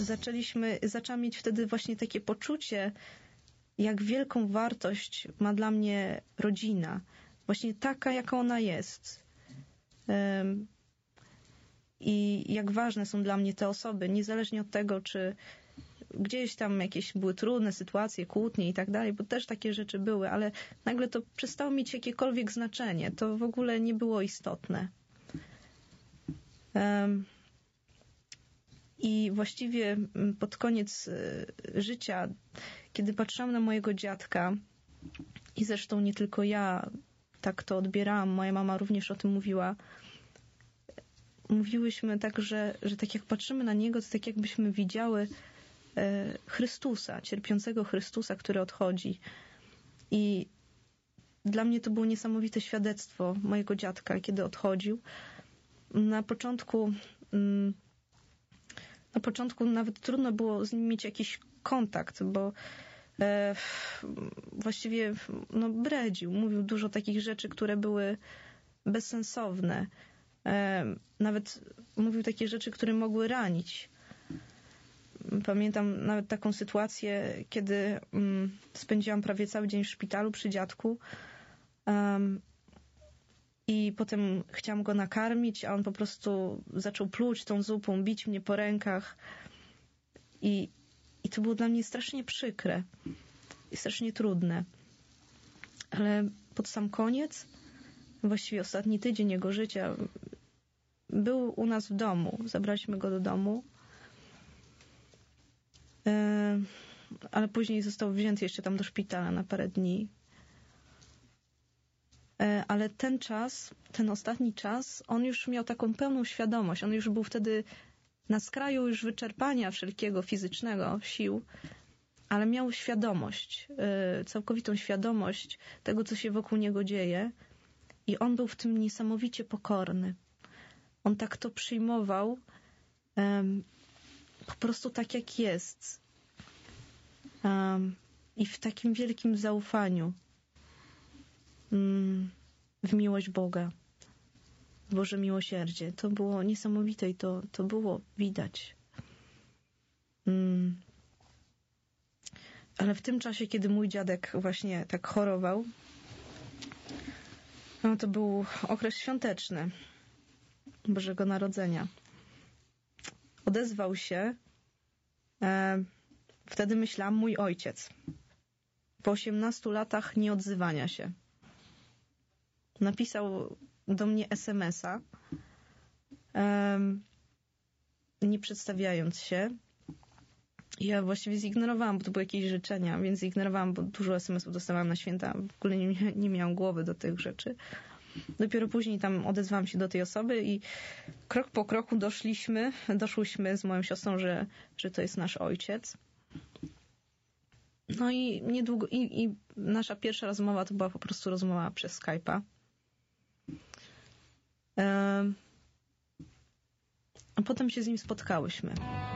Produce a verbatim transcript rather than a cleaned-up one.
zaczęliśmy, zaczęłam mieć wtedy właśnie takie poczucie, jak wielką wartość ma dla mnie rodzina. Właśnie taka, jaka ona jest. Um, I jak ważne są dla mnie te osoby, niezależnie od tego, czy gdzieś tam jakieś były trudne sytuacje, kłótnie i tak dalej, bo też takie rzeczy były, ale nagle to przestało mieć jakiekolwiek znaczenie. To w ogóle nie było istotne. Um, I właściwie pod koniec życia, kiedy patrzyłam na mojego dziadka, i zresztą nie tylko ja tak to odbierałam, moja mama również o tym mówiła, mówiłyśmy tak, że, że tak jak patrzymy na niego, to tak jakbyśmy widziały Chrystusa, cierpiącego Chrystusa, który odchodzi. I dla mnie to było niesamowite świadectwo mojego dziadka, kiedy odchodził. Na początku na początku nawet trudno było z nim mieć jakiś kontakt, bo e, właściwie no, bredził, mówił dużo takich rzeczy, które były bezsensowne. E, nawet mówił takie rzeczy, które mogły ranić. Pamiętam nawet taką sytuację, kiedy um, spędziłam prawie cały dzień w szpitalu przy dziadku um, i potem chciałam go nakarmić, a on po prostu zaczął pluć tą zupą, bić mnie po rękach i, i to było dla mnie strasznie przykre i strasznie trudne. Ale pod sam koniec, właściwie ostatni tydzień jego życia, był u nas w domu. Zabraliśmy go do domu. Ale później został wzięty jeszcze tam do szpitala na parę dni. Ale ten czas, ten ostatni czas, on już miał taką pełną świadomość. On już był wtedy na skraju już wyczerpania wszelkiego fizycznego sił, ale miał świadomość, całkowitą świadomość tego, co się wokół niego dzieje. I on był w tym niesamowicie pokorny. On tak to przyjmował, um, po prostu tak jak jest. Um, I w takim wielkim zaufaniu um, w miłość Boga, w Boże miłosierdzie. To było niesamowite i to, to było widać. Um, ale w tym czasie, kiedy mój dziadek właśnie tak chorował, no to był okres świąteczny Bożego Narodzenia. Odezwał się, e, wtedy myślałam, mój ojciec. Po osiemnastu latach nieodzywania się. Napisał do mnie es em es a, e, nie przedstawiając się. Ja właściwie zignorowałam, bo to były jakieś życzenia, więc zignorowałam, bo dużo es em esów dostawałam na święta. W ogóle nie, nie miałam głowy do tych rzeczy. Dopiero później tam odezwałam się do tej osoby i krok po kroku doszliśmy, doszłyśmy z moją siostrą, że, że to jest nasz ojciec. No i niedługo, i, i nasza pierwsza rozmowa to była po prostu rozmowa przez Skype'a. A potem się z nim spotkałyśmy.